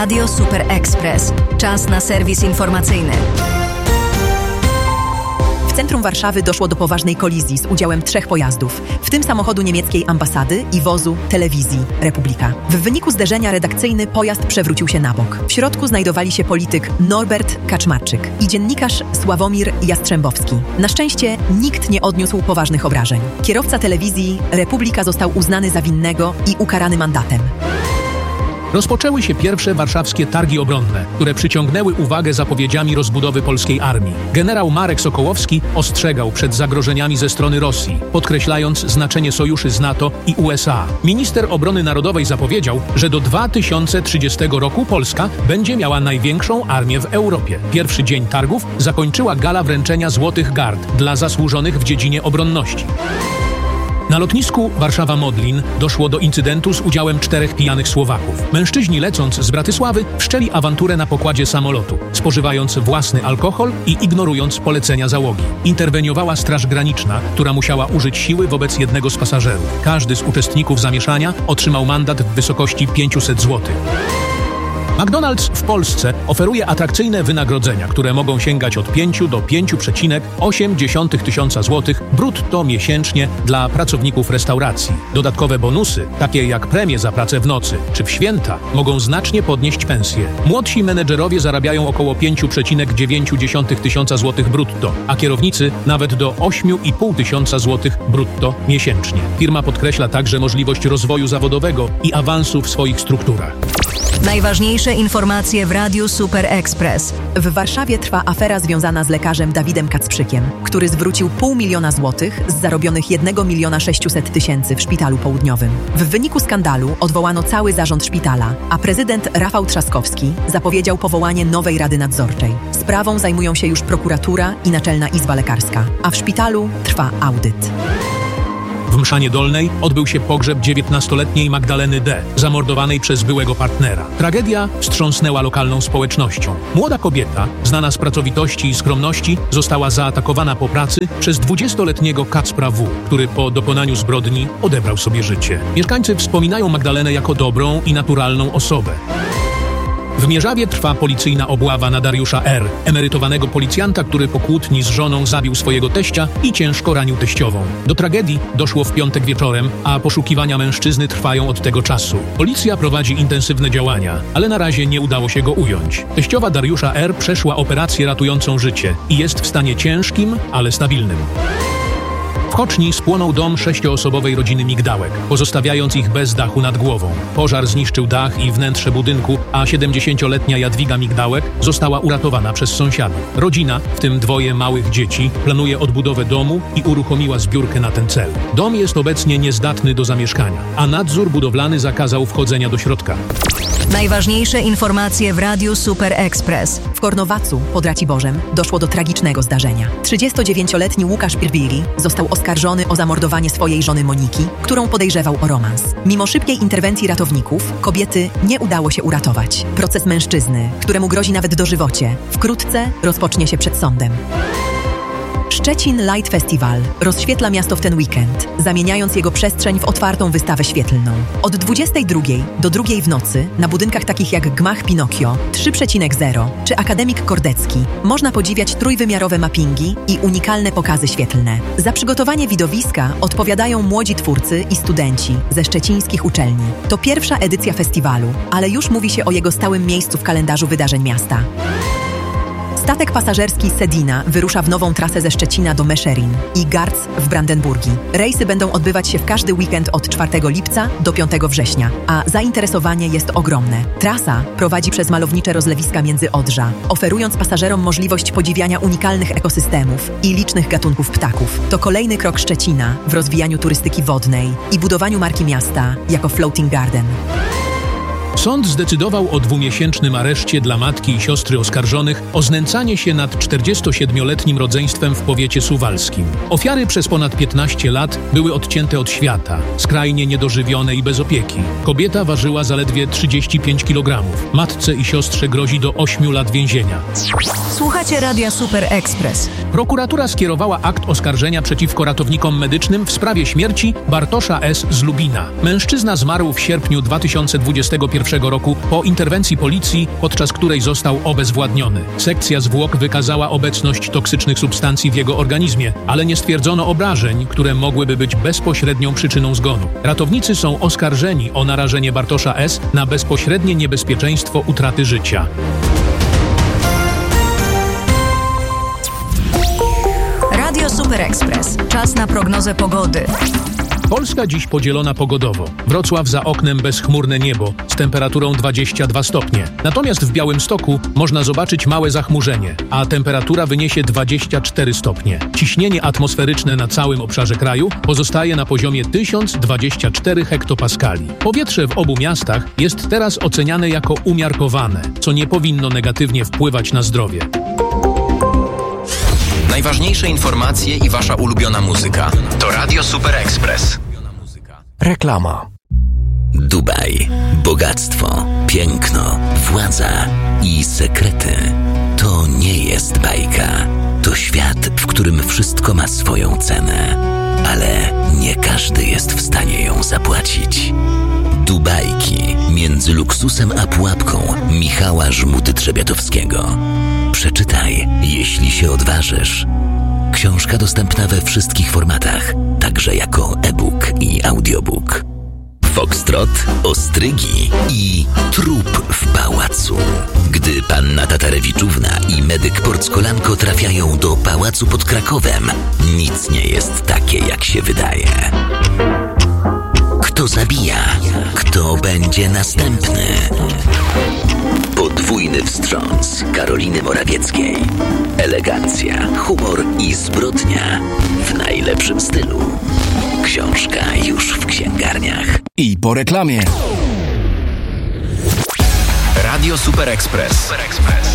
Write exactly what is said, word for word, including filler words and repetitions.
Radio Super Express. Czas na serwis informacyjny. W centrum Warszawy doszło do poważnej kolizji z udziałem trzech pojazdów, w tym samochodu niemieckiej ambasady i wozu telewizji Republika. W wyniku zderzenia redakcyjny pojazd przewrócił się na bok. W środku znajdowali się polityk Norbert Kaczmarczyk i dziennikarz Sławomir Jastrzębowski. Na szczęście nikt nie odniósł poważnych obrażeń. Kierowca telewizji Republika został uznany za winnego i ukarany mandatem. Rozpoczęły się pierwsze warszawskie targi obronne, które przyciągnęły uwagę zapowiedziami rozbudowy polskiej armii. Generał Marek Sokołowski ostrzegał przed zagrożeniami ze strony Rosji, podkreślając znaczenie sojuszy z NATO i U S A. Minister Obrony Narodowej zapowiedział, że do dwa tysiące trzydziestego roku Polska będzie miała największą armię w Europie. Pierwszy dzień targów zakończyła gala wręczenia Złotych Gard dla zasłużonych w dziedzinie obronności. Na lotnisku Warszawa-Modlin doszło do incydentu z udziałem czterech pijanych Słowaków. Mężczyźni lecąc z Bratysławy wszczęli awanturę na pokładzie samolotu, spożywając własny alkohol i ignorując polecenia załogi. Interweniowała Straż Graniczna, która musiała użyć siły wobec jednego z pasażerów. Każdy z uczestników zamieszania otrzymał mandat w wysokości pięćset złotych. McDonald's w Polsce oferuje atrakcyjne wynagrodzenia, które mogą sięgać od pięciu do pięciu przecinek osiem tysiąca złotych brutto miesięcznie dla pracowników restauracji. Dodatkowe bonusy, takie jak premie za pracę w nocy czy w święta, mogą znacznie podnieść pensje. Młodsi menedżerowie zarabiają około pięć przecinek dziewięć tysiąca złotych brutto, a kierownicy nawet do osiem i pół tysiąca złotych brutto miesięcznie. Firma podkreśla także możliwość rozwoju zawodowego i awansu w swoich strukturach. Najważniejsze informacje w Radiu Super Express. W Warszawie trwa afera związana z lekarzem Dawidem Kacprzykiem, który zwrócił pół miliona złotych z zarobionych jednego miliona sześciuset tysięcy w szpitalu południowym. W wyniku skandalu odwołano cały zarząd szpitala, a prezydent Rafał Trzaskowski zapowiedział powołanie nowej Rady Nadzorczej. Sprawą zajmują się już prokuratura i Naczelna Izba Lekarska, a w szpitalu trwa audyt. W Mszanie Dolnej odbył się pogrzeb dziewiętnastoletniej Magdaleny D., zamordowanej przez byłego partnera. Tragedia wstrząsnęła lokalną społecznością. Młoda kobieta, znana z pracowitości i skromności, została zaatakowana po pracy przez dwudziestoletniego Kacpra W., który po dokonaniu zbrodni odebrał sobie życie. Mieszkańcy wspominają Magdalenę jako dobrą i naturalną osobę. W Mierzawie trwa policyjna obława na Dariusza R., emerytowanego policjanta, który po kłótni z żoną zabił swojego teścia i ciężko ranił teściową. Do tragedii doszło w piątek wieczorem, a poszukiwania mężczyzny trwają od tego czasu. Policja prowadzi intensywne działania, ale na razie nie udało się go ująć. Teściowa Dariusza R. przeszła operację ratującą życie i jest w stanie ciężkim, ale stabilnym. W Choczni spłonął dom sześcioosobowej rodziny Migdałek, pozostawiając ich bez dachu nad głową. Pożar zniszczył dach i wnętrze budynku, a siedemdziesięcioletnia Jadwiga Migdałek została uratowana przez sąsiadów. Rodzina, w tym dwoje małych dzieci, planuje odbudowę domu i uruchomiła zbiórkę na ten cel. Dom jest obecnie niezdatny do zamieszkania, a nadzór budowlany zakazał wchodzenia do środka. Najważniejsze informacje w Radiu Super Express. W Kornowacu pod Raciborzem doszło do tragicznego zdarzenia. trzydziestodziewięcioletni Łukasz Pirwili został oskarżony o zamordowanie swojej żony Moniki, którą podejrzewał o romans. Mimo szybkiej interwencji ratowników, kobiety nie udało się uratować. Proces mężczyzny, któremu grozi nawet dożywocie, wkrótce rozpocznie się przed sądem. Szczecin Light Festival rozświetla miasto w ten weekend, zamieniając jego przestrzeń w otwartą wystawę świetlną. Od dwudziestej drugiej do drugiej w nocy na budynkach takich jak Gmach Pinokio, trzy przecinek zero czy Akademik Kordecki można podziwiać trójwymiarowe mappingi i unikalne pokazy świetlne. Za przygotowanie widowiska odpowiadają młodzi twórcy i studenci ze szczecińskich uczelni. To pierwsza edycja festiwalu, ale już mówi się o jego stałym miejscu w kalendarzu wydarzeń miasta. Statek pasażerski Sedina wyrusza w nową trasę ze Szczecina do Meszherin i Garz w Brandenburgii. Rejsy będą odbywać się w każdy weekend od czwartego lipca do piątego września, a zainteresowanie jest ogromne. Trasa prowadzi przez malownicze rozlewiska Międzyodrza, oferując pasażerom możliwość podziwiania unikalnych ekosystemów i licznych gatunków ptaków. To kolejny krok Szczecina w rozwijaniu turystyki wodnej i budowaniu marki miasta jako Floating Garden. Sąd zdecydował o dwumiesięcznym areszcie dla matki i siostry oskarżonych o znęcanie się nad czterdziestosiedmioletnim rodzeństwem w powiecie suwalskim. Ofiary przez ponad piętnaście lat były odcięte od świata, skrajnie niedożywione i bez opieki. Kobieta ważyła zaledwie trzydzieści pięć kilogramów. Matce i siostrze grozi do ośmiu lat więzienia. Słuchacie Radia Super Express. Prokuratura skierowała akt oskarżenia przeciwko ratownikom medycznym w sprawie śmierci Bartosza S. z Lubina. Mężczyzna zmarł w sierpniu dwa tysiące dwudziestego pierwszego pierwszego roku po interwencji policji, podczas której został obezwładniony. Sekcja zwłok wykazała obecność toksycznych substancji w jego organizmie, ale nie stwierdzono obrażeń, które mogłyby być bezpośrednią przyczyną zgonu. Ratownicy są oskarżeni o narażenie Bartosza S. na bezpośrednie niebezpieczeństwo utraty życia. Radio Super Express. Czas na prognozę pogody. Polska dziś podzielona pogodowo. Wrocław za oknem bezchmurne niebo z temperaturą dwadzieścia dwa stopnie. Natomiast w Białymstoku można zobaczyć małe zachmurzenie, a temperatura wyniesie dwadzieścia cztery stopnie. Ciśnienie atmosferyczne na całym obszarze kraju pozostaje na poziomie tysiąc dwadzieścia cztery hektopaskali. Powietrze w obu miastach jest teraz oceniane jako umiarkowane, co nie powinno negatywnie wpływać na zdrowie. Najważniejsze informacje i wasza ulubiona muzyka to Radio Super Express. Reklama. Dubaj. Bogactwo, piękno, władza i sekrety. To nie jest bajka. To świat, w którym wszystko ma swoją cenę. Ale nie każdy jest w stanie ją zapłacić. Dubajki między luksusem a pułapką Michała Żmudy-Trzebiatowskiego. Przeczytaj, jeśli się odważysz. Książka dostępna we wszystkich formatach, także jako e-book i audiobook. Foxtrot, ostrygi i trup w pałacu. Gdy panna Tatarewiczówna i medyk Porckolanko trafiają do pałacu pod Krakowem, nic nie jest takie, jak się wydaje. Kto zabija? Kto będzie następny? Podwójny wstrząs Karoliny Morawieckiej. Elegancja, humor i zbrodnia w najlepszym stylu. Książka już w księgarniach. I po reklamie. Radio Super Express.